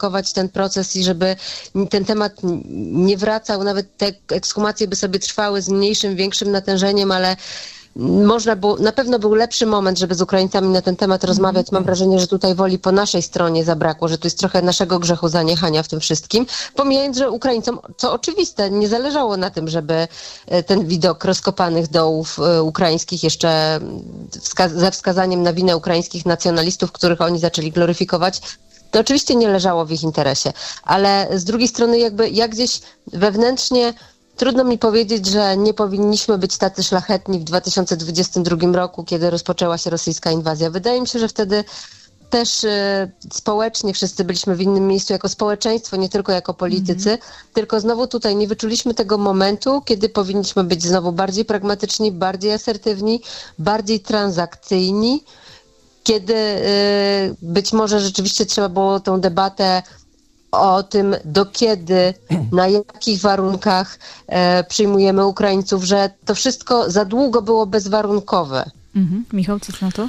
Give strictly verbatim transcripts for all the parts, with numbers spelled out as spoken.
szybkować ten proces i żeby ten temat nie wracał, nawet te ekshumacje by sobie trwały z mniejszym, większym natężeniem, ale można było, na pewno był lepszy moment, żeby z Ukraińcami na ten temat rozmawiać. Mam wrażenie, że tutaj woli po naszej stronie zabrakło, że tu jest trochę naszego grzechu zaniechania w tym wszystkim. Pomijając, że Ukraińcom, co oczywiste, nie zależało na tym, żeby ten widok rozkopanych dołów ukraińskich jeszcze wska- ze wskazaniem na winę ukraińskich nacjonalistów, których oni zaczęli gloryfikować, to oczywiście nie leżało w ich interesie. Ale z drugiej strony jakby ja gdzieś wewnętrznie trudno mi powiedzieć, że nie powinniśmy być tacy szlachetni w dwa tysiące dwudziestym drugim roku, kiedy rozpoczęła się rosyjska inwazja. Wydaje mi się, że wtedy też y, społecznie wszyscy byliśmy w innym miejscu jako społeczeństwo, nie tylko jako politycy, mm. tylko znowu tutaj nie wyczuliśmy tego momentu, kiedy powinniśmy być znowu bardziej pragmatyczni, bardziej asertywni, bardziej transakcyjni, kiedy y, być może rzeczywiście trzeba było tą debatę o tym, do kiedy, na jakich warunkach e, przyjmujemy Ukraińców, że to wszystko za długo było bezwarunkowe. Mhm. Michał, co na to?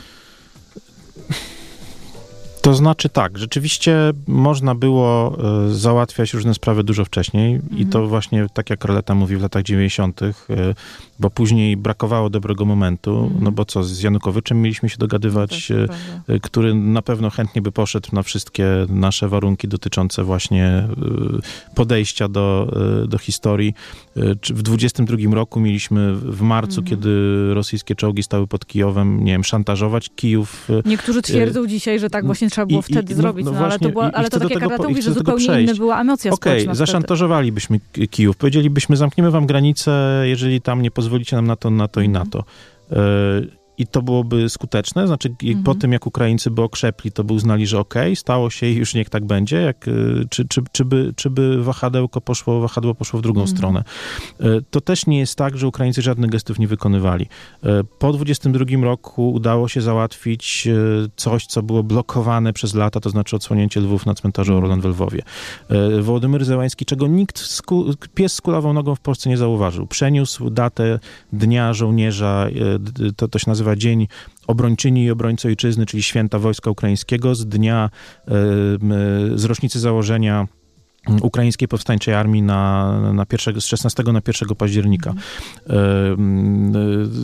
To znaczy tak, rzeczywiście można było y, załatwiać różne sprawy dużo wcześniej mhm. i to właśnie, tak jak Roleta mówi, w latach dziewięćdziesiątych, y, bo później brakowało dobrego momentu, mhm. no bo co, z Janukowiczem mieliśmy się dogadywać, y, y, który na pewno chętnie by poszedł na wszystkie nasze warunki dotyczące właśnie y, podejścia do, y, do historii. Y, w dwudziestym drugim roku mieliśmy w marcu, mhm. kiedy rosyjskie czołgi stały pod Kijowem, nie wiem, szantażować Kijów. Y, Niektórzy twierdzą y, dzisiaj, że tak właśnie trzeba było I, wtedy i, zrobić, no, no, ale to, była, ale to tak jak Agata mówi, że zupełnie inna była emocja okay, społeczna. Okej, zaszantażowalibyśmy Kijów. Powiedzielibyśmy, zamkniemy wam granicę, jeżeli tam nie pozwolicie nam na to, na to i na to. Y- I to byłoby skuteczne, znaczy mhm. po tym, jak Ukraińcy by okrzepli, to by uznali, że okej, okay, stało się i już niech tak będzie, jak, czy, czy, czy, by, czy by wahadełko poszło, wahadło poszło w drugą mhm. stronę. To też nie jest tak, że Ukraińcy żadnych gestów nie wykonywali. Po dwudziestym drugim roku udało się załatwić coś, co było blokowane przez lata, to znaczy odsłonięcie Lwów na cmentarzu Orlan w Lwowie. Wołodymyr Zełański, czego nikt, sku, pies z kulawą nogą w Polsce nie zauważył, przeniósł datę Dnia Żołnierza, to, to się nazywa Dzień Obrończyni i Obrońcy Ojczyzny, czyli Święta Wojska Ukraińskiego, z dnia, z rocznicy założenia Ukraińskiej Powstańczej Armii na, na pierwszego, z szesnastego na pierwszego października. Mm.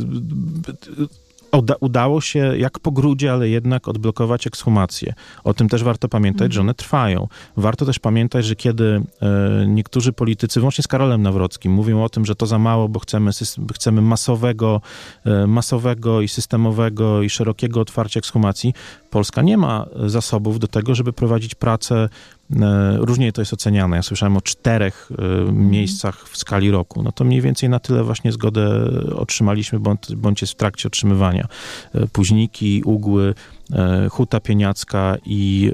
Uda, udało się jak po grudzie, ale jednak odblokować ekshumacje. O tym też warto pamiętać, mm. że one trwają. Warto też pamiętać, że kiedy e, niektórzy politycy, włącznie z Karolem Nawrockim, mówią o tym, że to za mało, bo chcemy, chcemy masowego, e, masowego i systemowego i szerokiego otwarcia ekshumacji, Polska nie ma zasobów do tego, żeby prowadzić pracę. Różnie to jest oceniane. Ja słyszałem o czterech mm. miejscach w skali roku. No to mniej więcej na tyle właśnie zgodę otrzymaliśmy, bądź, bądź jest w trakcie otrzymywania. Późniki, Ugły, Huta Pieniacka i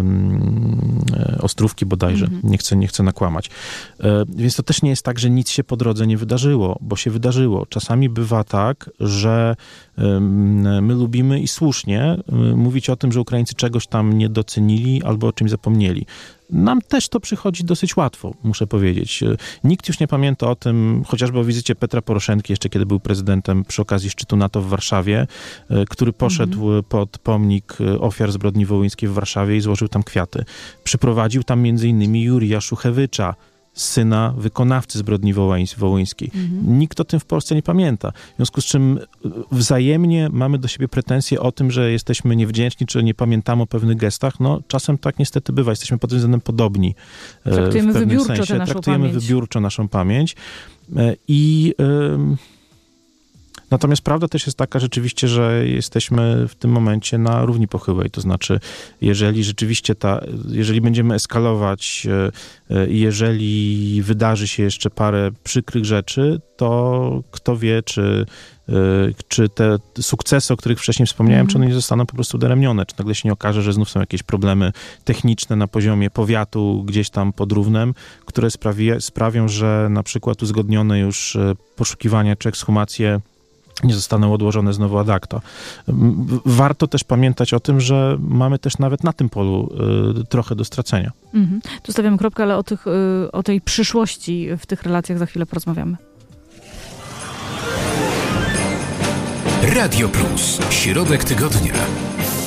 y, Ostrówki bodajże. Mm-hmm. Nie chcę, nie chcę nakłamać. Y, więc to też nie jest tak, że nic się po drodze nie wydarzyło, bo się wydarzyło. Czasami bywa tak, że y, my lubimy i słusznie y, mówić o tym, że Ukraińcy czegoś tam nie docenili albo o czymś zapomnieli. Nam też to przychodzi dosyć łatwo, muszę powiedzieć. Nikt już nie pamięta o tym, chociażby o wizycie Petra Poroszenki, jeszcze kiedy był prezydentem przy okazji szczytu NATO w Warszawie, który poszedł mm-hmm. pod pomnik ofiar zbrodni wołyńskiej w Warszawie i złożył tam kwiaty. Przyprowadził tam między innymi Jurija Szuchewycza, syna wykonawcy zbrodni wołyńskiej. Mhm. Nikt o tym w Polsce nie pamięta. W związku z czym wzajemnie mamy do siebie pretensje o tym, że jesteśmy niewdzięczni, czy nie pamiętamy o pewnych gestach. No, czasem tak niestety bywa. Jesteśmy pod tym względem podobni. Traktujemy w pewnym wybiórczo sensie. tę naszą Traktujemy pamięć. wybiórczo naszą pamięć. I... Yy, Natomiast prawda też jest taka rzeczywiście, że jesteśmy w tym momencie na równi pochyłej. To znaczy, jeżeli rzeczywiście ta, jeżeli będziemy eskalować i jeżeli wydarzy się jeszcze parę przykrych rzeczy, to kto wie, czy, czy te sukcesy, o których wcześniej wspomniałem, mm. czy one nie zostaną po prostu udaremnione, czy nagle się nie okaże, że znów są jakieś problemy techniczne na poziomie powiatu gdzieś tam pod Równem, które sprawi, sprawią, że na przykład uzgodnione już poszukiwania czy ekshumacje nie zostaną odłożone znowu ad acta. Warto też pamiętać o tym, że mamy też nawet na tym polu y, trochę do stracenia. Mhm. Tu stawiamy kropkę, ale o, tych, y, o tej przyszłości w tych relacjach za chwilę porozmawiamy. Radio Plus. Środek tygodnia.